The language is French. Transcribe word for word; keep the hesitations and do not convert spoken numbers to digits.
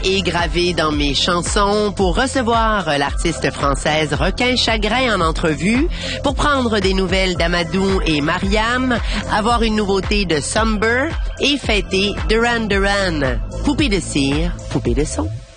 et gravé dans mes chansons pour recevoir l'artiste française Requin Chagrin en entrevue, pour prendre des nouvelles d'Amadou et Mariam, avoir une nouveauté de Somber et fêter Duran Duran. Poupée de cire, poupée de son.